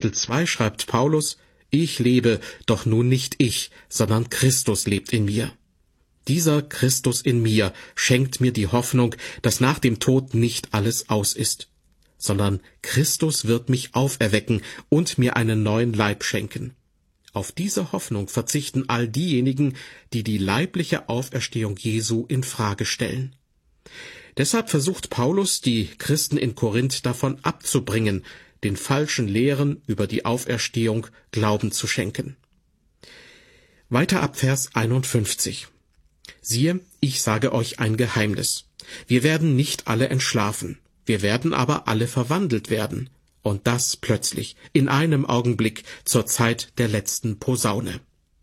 Kapitel 2 schreibt Paulus: Ich lebe, doch nun nicht ich, sondern Christus lebt in mir. Dieser Christus in mir schenkt mir die Hoffnung, dass nach dem Tod nicht alles aus ist, sondern Christus wird mich auferwecken und mir einen neuen Leib schenken. Auf diese Hoffnung verzichten all diejenigen, die die leibliche Auferstehung Jesu in Frage stellen. Deshalb versucht Paulus, die Christen in Korinth davon abzubringen, den falschen Lehren über die Auferstehung Glauben zu schenken. Weiter ab Vers 51. Siehe, ich sage euch ein Geheimnis. Wir werden nicht alle entschlafen, wir werden aber alle verwandelt werden. Und das plötzlich, in einem Augenblick, zur Zeit der letzten Posaune.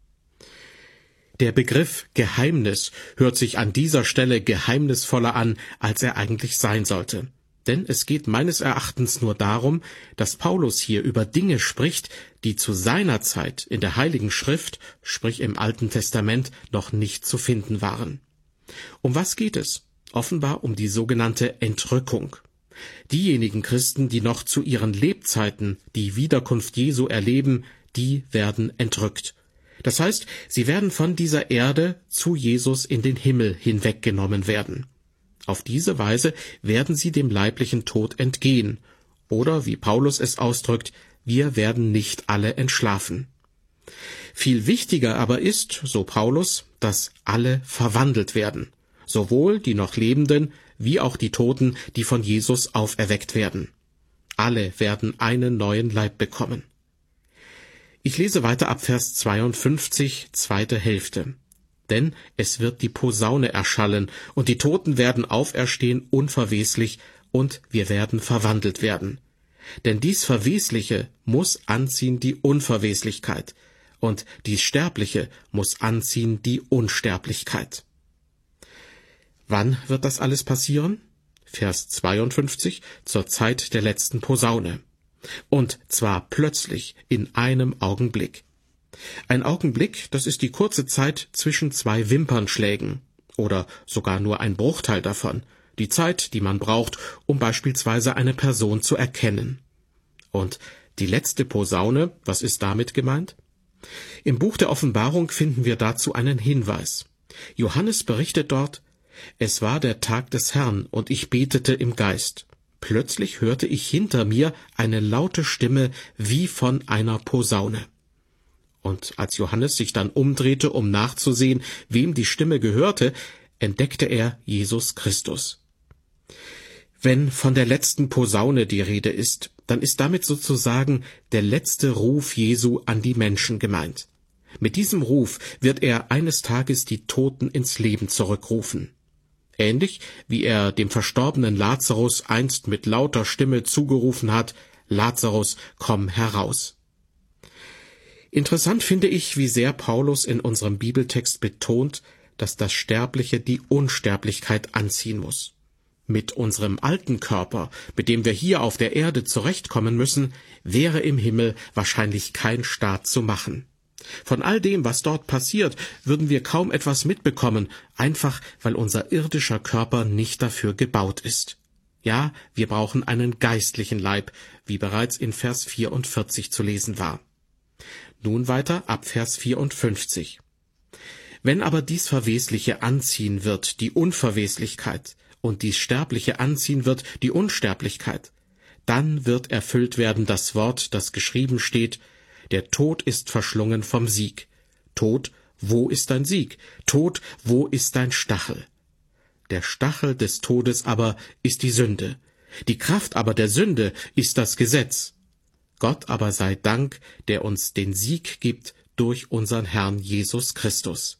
Der Begriff Geheimnis hört sich an dieser Stelle geheimnisvoller an, als er eigentlich sein sollte. Denn es geht meines Erachtens nur darum, dass Paulus hier über Dinge spricht, die zu seiner Zeit in der Heiligen Schrift, sprich im Alten Testament, noch nicht zu finden waren. Um was geht es? Offenbar um die sogenannte Entrückung. Diejenigen Christen, die noch zu ihren Lebzeiten die Wiederkunft Jesu erleben, die werden entrückt. Das heißt, sie werden von dieser Erde zu Jesus in den Himmel hinweggenommen werden. Auf diese Weise werden sie dem leiblichen Tod entgehen. Oder, wie Paulus es ausdrückt, wir werden nicht alle entschlafen. Viel wichtiger aber ist, so Paulus, dass alle verwandelt werden. Sowohl die noch Lebenden, wie auch die Toten, die von Jesus auferweckt werden. Alle werden einen neuen Leib bekommen. Ich lese weiter ab Vers 52, zweite Hälfte. Denn es wird die Posaune erschallen, und die Toten werden auferstehen unverweslich, und wir werden verwandelt werden. Denn dies Verwesliche muss anziehen die Unverweslichkeit, und dies Sterbliche muss anziehen die Unsterblichkeit. Wann wird das alles passieren? Vers 52, zur Zeit der letzten Posaune. Und zwar plötzlich, in einem Augenblick. Ein Augenblick, das ist die kurze Zeit zwischen zwei Wimpernschlägen, oder sogar nur ein Bruchteil davon, die Zeit, die man braucht, um beispielsweise eine Person zu erkennen. Und die letzte Posaune, was ist damit gemeint? Im Buch der Offenbarung finden wir dazu einen Hinweis. Johannes berichtet dort: Es war der Tag des Herrn, und ich betete im Geist. Plötzlich hörte ich hinter mir eine laute Stimme wie von einer Posaune. Und als Johannes sich dann umdrehte, um nachzusehen, wem die Stimme gehörte, entdeckte er Jesus Christus. Wenn von der letzten Posaune die Rede ist, dann ist damit sozusagen der letzte Ruf Jesu an die Menschen gemeint. Mit diesem Ruf wird er eines Tages die Toten ins Leben zurückrufen. Ähnlich wie er dem verstorbenen Lazarus einst mit lauter Stimme zugerufen hat: Lazarus, komm heraus. Interessant finde ich, wie sehr Paulus in unserem Bibeltext betont, dass das Sterbliche die Unsterblichkeit anziehen muss. Mit unserem alten Körper, mit dem wir hier auf der Erde zurechtkommen müssen, wäre im Himmel wahrscheinlich kein Staat zu machen. Von all dem, was dort passiert, würden wir kaum etwas mitbekommen, einfach weil unser irdischer Körper nicht dafür gebaut ist. Ja, wir brauchen einen geistlichen Leib, wie bereits in Vers 44 zu lesen war. Nun weiter ab Vers 54. Wenn aber dies Verwesliche anziehen wird, die Unverweslichkeit, und dies Sterbliche anziehen wird, die Unsterblichkeit, dann wird erfüllt werden das Wort, das geschrieben steht: Der Tod ist verschlungen vom Sieg. Tod, wo ist dein Sieg? Tod, wo ist dein Stachel? Der Stachel des Todes aber ist die Sünde. Die Kraft aber der Sünde ist das Gesetz. Gott aber sei Dank, der uns den Sieg gibt durch unseren Herrn Jesus Christus.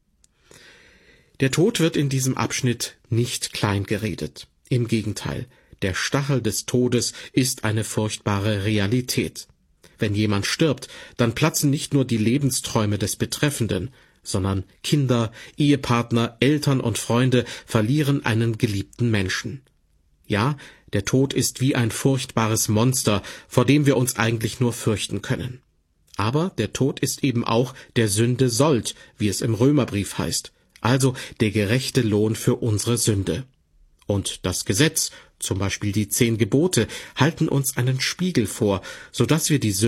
Der Tod wird in diesem Abschnitt nicht klein geredet. Im Gegenteil, der Stachel des Todes ist eine furchtbare Realität. Wenn jemand stirbt, dann platzen nicht nur die Lebensträume des Betreffenden, sondern Kinder, Ehepartner, Eltern und Freunde verlieren einen geliebten Menschen. Ja, der Tod ist wie ein furchtbares Monster, vor dem wir uns eigentlich nur fürchten können. Aber der Tod ist eben auch der Sünde Sold, wie es im Römerbrief heißt, also der gerechte Lohn für unsere Sünde. Und das Gesetz, zum Beispiel die 10 Gebote, halten uns einen Spiegel vor, sodass wir die